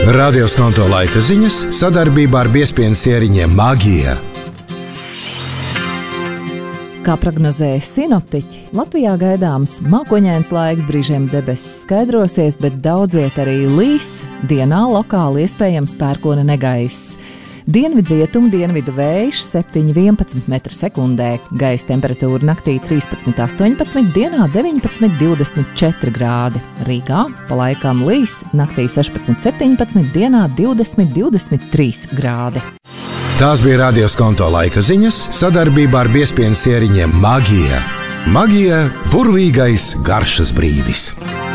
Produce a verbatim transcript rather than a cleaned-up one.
Radio Skonto laika ziņas sadarbībā ar biezpienu sieriņiem Magija. Kā prognozēja sinoptiķi, Latvijā gaidāms mākoņains laiks, brīžiem debesis skaidrosies, bet daudz viet arī līs, dienā lokāli iespējams pērkona negaiss. Dienvidrietumu dienvidu vējš septiņi vienpadsmit metri sekundē, gaisa temperatūra naktī trīspadsmit astoņpadsmit, dienā deviņpadsmit divdesmit četri grādi. Rīgā pa laikam līs, naktī sešpadsmit septiņpadsmit, dienā divdesmit divdesmit trīs grādi. Tās bija Radio Skonto laika ziņas sadarbībā ar biezpienu sieriņiem Magija. Magija – burvīgais garšas brīdis.